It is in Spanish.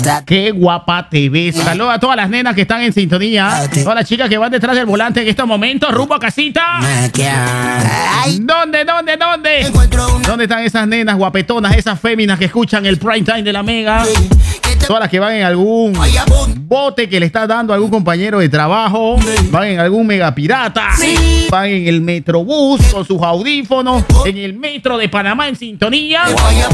Qué guapa te ves. Saludos a todas las nenas que están en sintonía. Todas las chicas que van detrás del volante en estos momentos, rumbo a casita. ¿Dónde? ¿Dónde están esas nenas guapetonas, esas féminas que escuchan el prime time de la Mega? Todas las que van en algún bote que le está dando a algún compañero de trabajo, van en algún mega pirata, van en el metrobús con sus audífonos, en el metro de Panamá en sintonía.